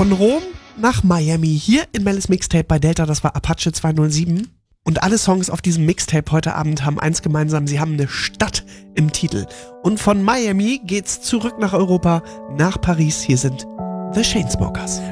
Von Rom nach Miami, hier in Mellis Mixtape bei Delta, das war Apache 207. Und alle Songs auf diesem Mixtape heute Abend haben eins gemeinsam, sie haben eine Stadt im Titel. Und von Miami geht's zurück nach Europa, nach Paris. Hier sind The Chainsmokers.